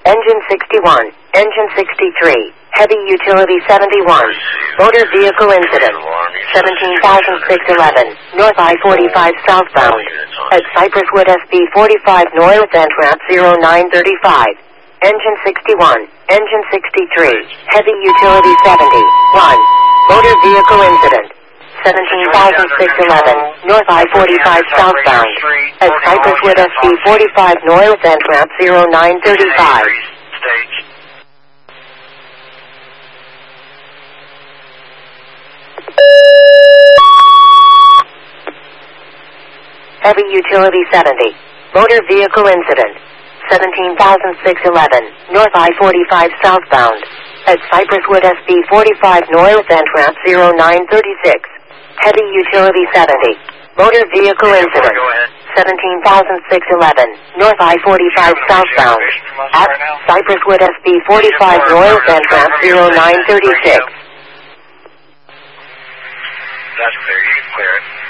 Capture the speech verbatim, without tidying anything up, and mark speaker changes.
Speaker 1: Engine sixty-one, Engine sixty-three, Heavy Utility seventy-one, Motor Vehicle Incident, seventeen thousand six hundred eleven, North I forty-five southbound, at Cypress Wood S B forty-five north and ramp zero nine thirty-five. Engine sixty-one, Engine sixty-three, Heavy Utility seventy-one, Motor Vehicle Incident, seventeen thousand six hundred eleven, North I forty-five southbound, at Cypress Wood S B forty-five north and ramp zero nine thirty-five. Heavy Utility seventy, Motor Vehicle Incident, seventeen thousand six hundred eleven, North I forty-five southbound, at Cypress Wood S B forty-five north and ramp zero nine thirty-six. Heavy Utility seventy, Motor Vehicle Incident, seventeen thousand six hundred eleven, North I forty-five southbound, at Cypress Wood S B forty-five north and ramp zero nine thirty-six.
Speaker 2: That's clear. You can clear it.